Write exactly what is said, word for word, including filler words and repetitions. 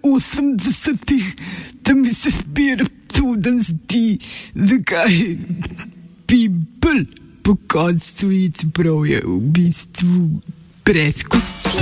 osemdesetih, tam se zbira studenci, zakaj bi bolj po koncu, čeprav je v bistvu brez kosti.